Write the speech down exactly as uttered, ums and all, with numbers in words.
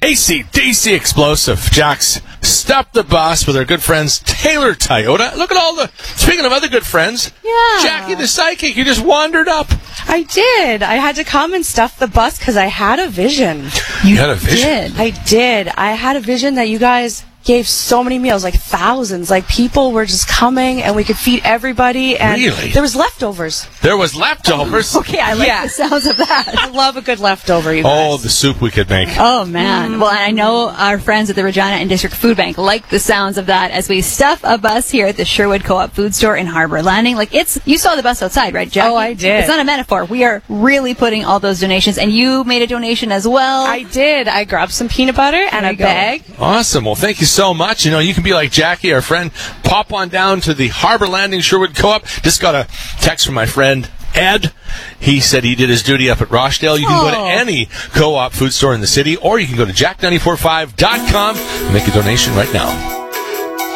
A C D C Explosive. Jack's stopped the bus with our good friends Taylor Toyota. Look at all the... Speaking of other good friends, Yeah. Jackie the psychic, you just wandered up. I did. I had to come and stuff the bus because I had a vision. You had a vision? Did. I did. I had a vision that you guys gave so many meals, like thousands. Like people were just coming and we could feed everybody. And Really? there was leftovers. There was leftovers. Okay, I like Yeah. the sounds of that. I love a good leftover, you guys. Oh, the soup we could make. Oh, man. Well, and I know our friends at the Regina and District Food Bank like the sounds of that as we stuff a bus here at the Sherwood Co-op Food Store in Harbor Landing. Like, it's, you saw the bus outside, right, Jackie? Oh, I did. It's not a metaphor. We are really putting all those donations, and you made a donation as well. I did. I grabbed some peanut butter and There a you go. bag. Awesome. Well, thank you so much. You know, you can be like Jackie, our friend. Pop on down to the Harbor Landing Sherwood Co-op. Just got a text from my friend Ed. He said he did his duty up at Rochdale. You can go to Oh. any co-op food store in the city, or you can go to jack nine four five dot com and make a donation right now.